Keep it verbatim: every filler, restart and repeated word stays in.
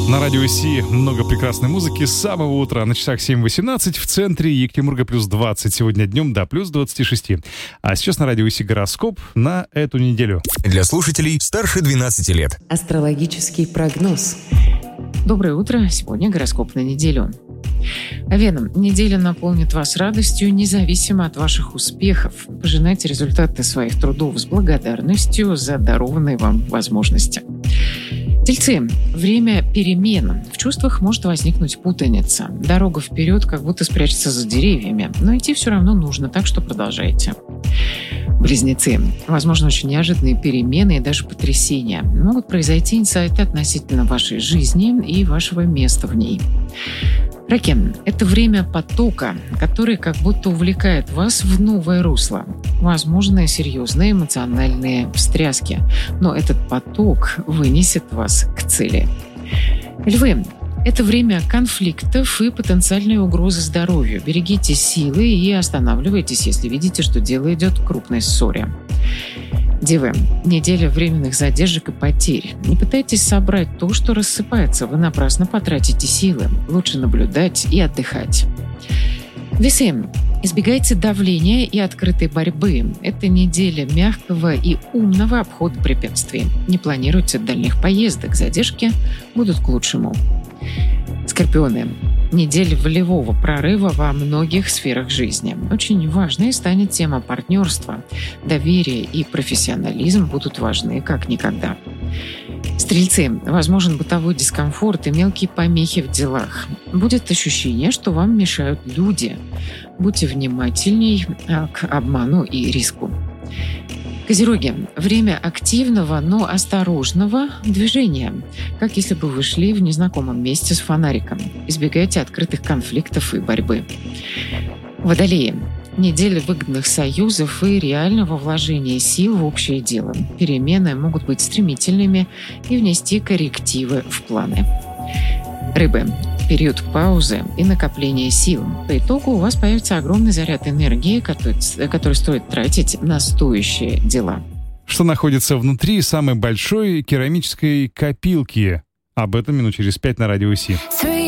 На радио Си много прекрасной музыки с самого утра. На часах семь восемнадцать, в центре Екатеринбурга плюс двадцать. Сегодня днем до плюс двадцать шесть. А сейчас на радио Си гороскоп на эту неделю. Для слушателей старше двенадцати лет. Астрологический прогноз. Доброе утро. Сегодня гороскоп на неделю. Овен, неделя наполнит вас радостью, независимо от ваших успехов. Пожинайте результаты своих трудов с благодарностью за дарованные вам возможности. Тельцы, время перемен. В чувствах может возникнуть путаница. Дорога вперед как будто спрячется за деревьями, но идти все равно нужно, так что продолжайте. Близнецы. Возможно, очень неожиданные перемены и даже потрясения. Могут произойти инсайты относительно вашей жизни и вашего места в ней. Раки. Это время потока, который как будто увлекает вас в новое русло. Возможны серьезные эмоциональные встряски, но этот поток вынесет вас к цели. Львы. Это время конфликтов и потенциальной угрозы здоровью. Берегите силы и останавливайтесь, если видите, что дело идет к крупной ссоре. Девы. Неделя временных задержек и потерь. Не пытайтесь собрать то, что рассыпается. Вы напрасно потратите силы. Лучше наблюдать и отдыхать. Весы. Избегайте давления и открытой борьбы. Это неделя мягкого и умного обхода препятствий. Не планируйте дальних поездок. Задержки будут к лучшему. Скорпионы. Неделя волевого прорыва во многих сферах жизни. Очень важной станет тема партнерства. Доверие и профессионализм будут важны как никогда. Стрельцы. Возможен бытовой дискомфорт и мелкие помехи в делах. Будет ощущение, что вам мешают люди. Будьте внимательней к обману и риску. Козероги. Время активного, но осторожного движения. Как если бы вы шли в незнакомом месте с фонариком. Избегайте открытых конфликтов и борьбы. Водолеи. Неделя выгодных союзов и реального вложения сил в общее дело. Перемены могут быть стремительными и внести коррективы в планы. Рыбы. Период паузы и накопления сил. По итогу у вас появится огромный заряд энергии, который, который стоит тратить на стоящие дела. Что находится внутри самой большой керамической копилки? Об этом минут через пять на радио Си.